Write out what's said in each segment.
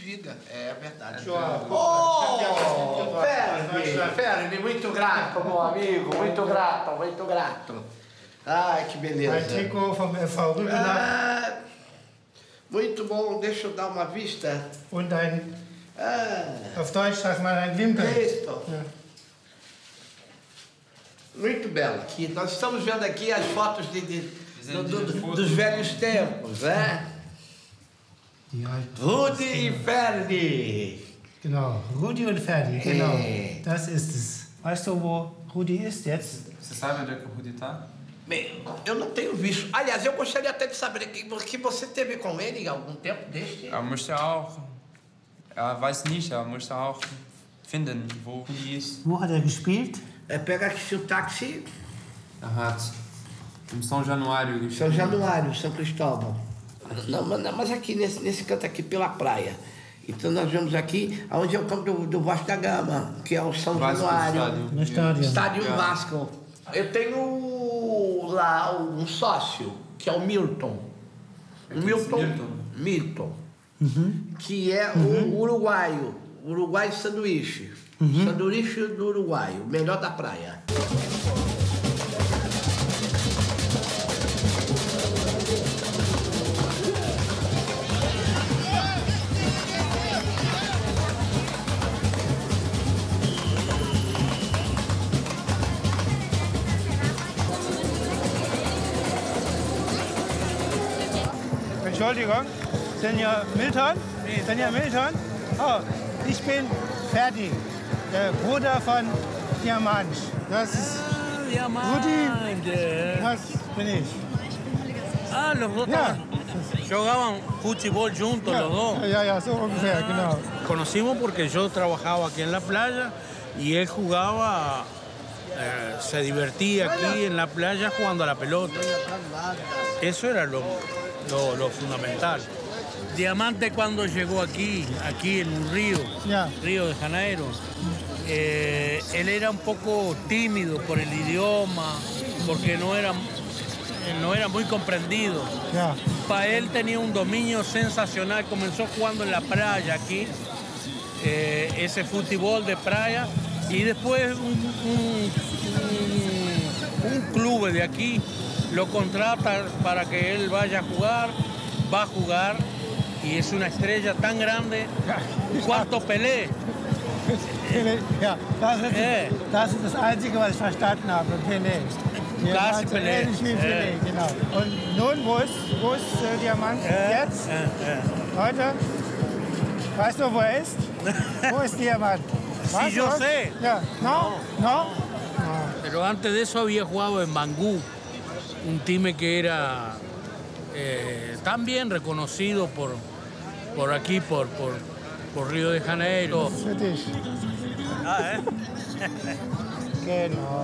antiga. É verdade. Ô, Ferdinand, muito grato, meu amigo. Muito grato, muito grato. Ai, que beleza. Ein Trikot vom FV Rübenach. Muito bom, deixa eu dar uma vista. Und ein, auf Deutsch sagt man ein Wimpel. Isso. Ja. Muito belo aqui. Nós estamos vendo aqui as fotos dos velhos tempos, né? Die alten. Rudi e Ferdi. Genau, Rudi und Ferdi, genau. Das ist es. Weißt du, wo Rudi ist jetzt? Você sabe onde é que o Rudi tá? Bem, eu não tenho visto. Aliás, eu gostaria até de saber que você teve com ele algum tempo desde. Er möchte auch. Er weiß nicht, er möchte auch finden, wo Rudi ist. Wo hat er gespielt? Pega aqui o táxi. Er hat im São Januário gespielt. São Januário, São Cristóvão. Não, mas aqui, nesse canto aqui, pela praia. Então nós vemos aqui onde é o campo do Vasco da Gama, que é o São Januário. No Stadion. Estádio Vasco. Eu tenho lá um sócio, que é o Milton. Milton. Que é o uruguaio. Uruguai sanduíche. Sanduíche do Uruguai, o melhor da praia. Entschuldigung, Senor Milton? Senor Milton? Oh, ich bin Ferdi, der Bruder von Diamant. Das ist Rudi, das bin ich. Ah, los dos Ja, jugaban fútbol juntos los dos. ja, so ungefähr, genau. Conocimos porque yo trabajaba aquí en la playa y él jugaba, se divertía aquí en la playa jugando a la pelota. Eso era lo fundamental. Diamante cuando llegó aquí en Río de Janeiro, él era un poco tímido por el idioma, porque no era muy comprendido. Ja. Para él tenía un dominio sensacional, comenzó jugando en la playa aquí, ese fútbol de playa, y después un club de aquí lo contrata para que él vaya a jugar, va a jugar, y es una estrella tan grande, cuarto Pelé. Ja, das ist das Einzige, was ich verstanden habe, Pelé. Casi Pelé. Ähnlich wie Pelé, genau. Und nun, wo ist Diamant jetzt? Heute? Weißt du, wo er ist? Wo ist Diamant? Sí, yo sé. Ja. No? Pero antes de eso había jugado en Bangú, un time que era también reconocido por aquí, por Río de Janeiro. Für dich. Genau.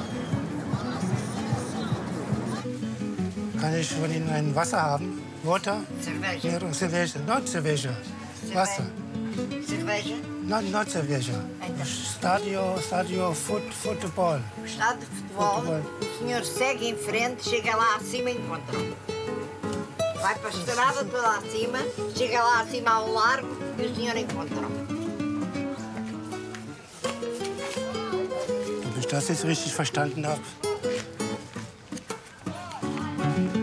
Kann ich von Ihnen ein Wasser haben? Water? Cerveja. Cerveja. Not cerveja. Wasser. Cerveja? Not cerveja. Estádio futebol. O estádio de futebol, o senhor segue em frente, chega lá acima e encontra-o. Vai para a estrada toda acima, chega lá acima ao largo e o senhor encontra-o. Ob ich das jetzt richtig verstanden habe?